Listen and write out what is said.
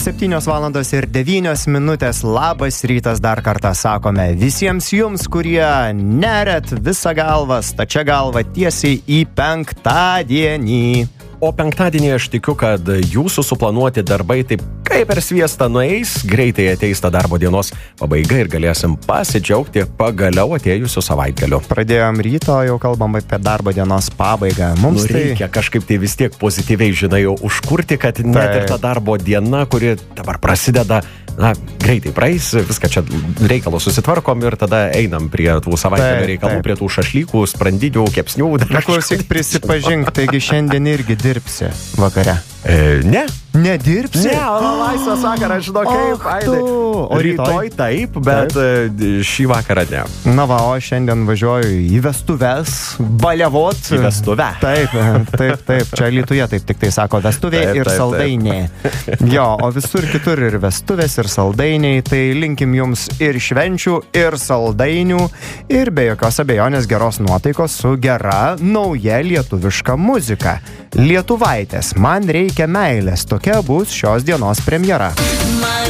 7:09 labas rytas dar kartą sakome visiems jums, kurie neriat visą galvą, stačia galva tiesiai į penktadienį. O penktadienį aš tikiu, kad jūsų suplanuoti darbai taip kaip per sviestą nueis, greitai ateis ta darbo dienos pabaiga ir galėsim pasidžiaugti pagaliau atėjusiu savaitgaliu. Pradėjom ryto, jau kalbam apie darbo dienos pabaigą. Mums reikia kažkaip tai vis tiek pozityviai, žinai, užkurti, kad net ir ta darbo diena, kuri dabar prasideda, greitai praeis, viską čia reikalo susitvarkom ir tada einam prie tų savaitgalio reikalų, prie tų šašlykų, sprandinių, kepsnių. Klausyk, prisipažink, taigi šiandien irgi dirbsi vakare. Ne. Nedirbsi? Ne, laisvas vakaras, žinok, kaip, Aidai. O rytoj taip, bet šį vakarą ne. Na va, o šiandien važiuoju į vestuves, baliavot. Į vestuvę. Taip. Čia Alytuje taip tik tai sako vestuvė ir saldainė. Jo, o visur kitur ir vestuvės, ir saldainiai. Tai linkim jums ir švenčių, ir saldainių, ir be jokios abejonės geros nuotaikos su gera, nauja lietuviška muzika. Lietuvaitės, man reikia meilės. Tokia bus šios dienos premjera.